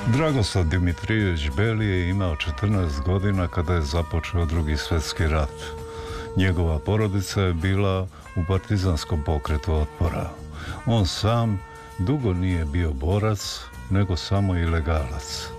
Dragoslav Dimitrijević Beli je imao 14 godina kada je započeo Drugi svjetski rat. Njegova porodica je bila u partizanskom pokretu otpora. On sam dugo nije bio borac, nego samo ilegalac.